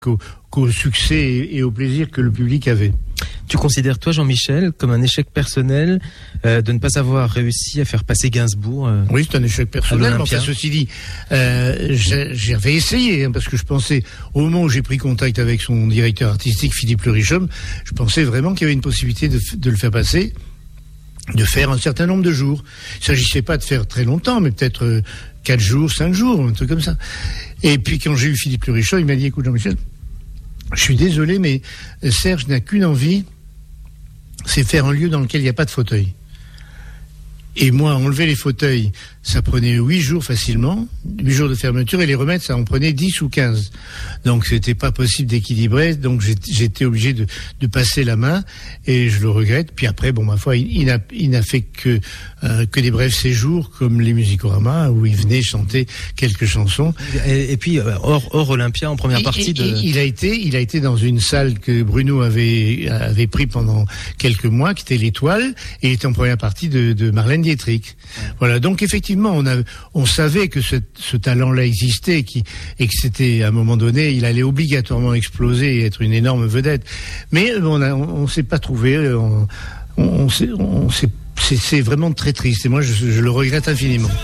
qu'au succès et au plaisir que le public avait. Tu considères, toi, Jean-Michel, comme un échec personnel de ne pas avoir réussi à faire passer Gainsbourg Oui, c'est un échec personnel. Enfin, ceci dit, j'avais essayé, parce que je pensais, au moment où j'ai pris contact avec son directeur artistique, Philippe Le Richaume, je pensais vraiment qu'il y avait une possibilité de le faire passer, de faire un certain nombre de jours. Il ne s'agissait pas de faire très longtemps, mais peut-être 4 jours, 5 jours, un truc comme ça. Et puis quand j'ai eu Philippe Le Richaume, il m'a dit, écoute Jean-Michel, je suis désolé, mais Serge n'a qu'une envie, c'est faire un lieu dans lequel il n'y a pas de fauteuil. Et moi, enlever les fauteuils, ça prenait 8 jours facilement, 8 jours de fermeture, et les remettre, ça en prenait 10 ou 15. Donc, c'était pas possible d'équilibrer, donc j'étais obligé de passer la main, et je le regrette. Puis après, bon, ma foi, il n'a fait que des brefs séjours, comme les Musicorama, où il venait chanter quelques chansons. Et puis, hors Olympia, en première partie de... Il a été dans une salle que Bruno avait pris pendant quelques mois, qui était l'Étoile, et il était en première partie de Marlène Dietrich. Voilà, donc effectivement, on savait que ce talent-là existait et que c'était, à un moment donné, il allait obligatoirement exploser et être une énorme vedette. Mais on s'est pas trouvé, c'est vraiment très triste. Et moi, je le regrette infiniment.